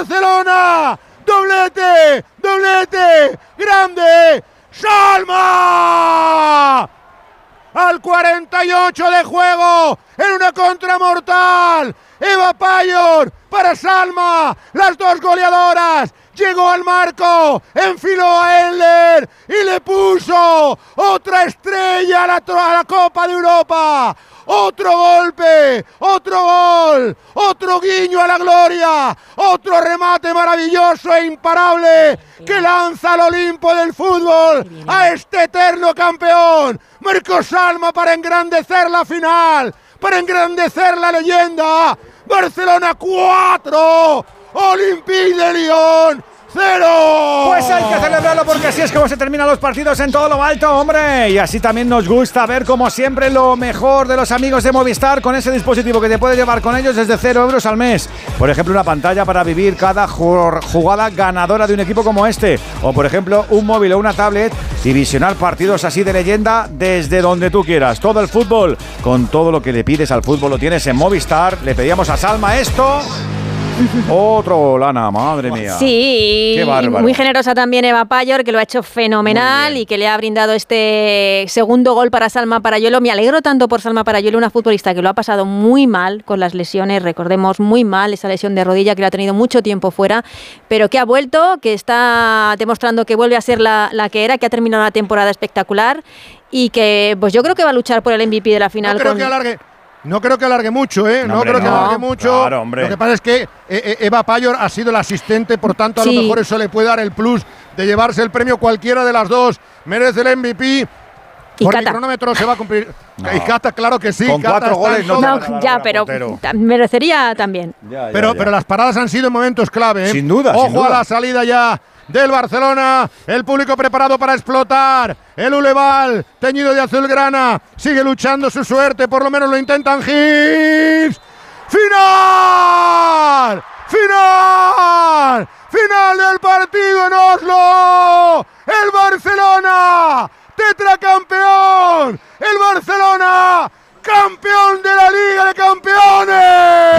Barcelona. Doblete, doblete, grande, Salma. Al 48 de juego, en una contra mortal, Eva Payor para Salma, las dos goleadoras. Llegó al marco, enfiló a Endler y le puso otra estrella a la Copa de Europa. Otro golpe, otro gol, otro guiño a la gloria, otro remate maravilloso e imparable que lanza al Olimpo del fútbol a este eterno campeón. Marcó Salma para engrandecer la final, para engrandecer la leyenda. Barcelona 4, Olympique de Lyon 0. Pues hay que celebrarlo porque así es como se terminan los partidos en todo lo alto, hombre. Y así también nos gusta ver, como siempre, lo mejor de los amigos de Movistar con ese dispositivo que te puedes llevar con ellos desde 0 euros al mes. Por ejemplo, una pantalla para vivir cada jugada ganadora de un equipo como este. O, por ejemplo, un móvil o una tablet y visionar partidos así de leyenda desde donde tú quieras. Todo el fútbol, con todo lo que le pides al fútbol, lo tienes en Movistar. Le pedíamos a Salma esto. Otro, Lana, madre mía. Sí, qué bárbaro. Muy generosa también Eva Payor, que lo ha hecho fenomenal y que le ha brindado este segundo gol para Salma Parayuelo. Me alegro tanto por Salma Parayuelo, una futbolista que lo ha pasado muy mal con las lesiones, recordemos, muy mal esa lesión de rodilla que lo ha tenido mucho tiempo fuera, pero que ha vuelto, que está demostrando que vuelve a ser la que era, que ha terminado una temporada espectacular y que pues yo creo que va a luchar por el MVP de la final. No creo que alargue mucho, ¿eh? No creo que alargue mucho. Claro, hombre. Lo que pasa es que Eva Payor ha sido la asistente, por tanto, a lo mejor eso le puede dar el plus de llevarse el premio. Cualquiera de las dos merece el MVP. Por mi cronómetro se va a cumplir. Y Cata, claro que sí. Con 4 goles pero merecería también. Pero las paradas han sido en momentos clave, ¿eh? Sin duda. Ojo a la salida ya del Barcelona, el público preparado para explotar, el Uleval, teñido de azulgrana, sigue luchando su suerte, por lo menos lo intentan. Higgs, ¡final! ¡Final! ¡Final del partido en Oslo! ¡El Barcelona! ¡Tetracampeón! ¡El Barcelona! ¡Campeón de la Liga de Campeones!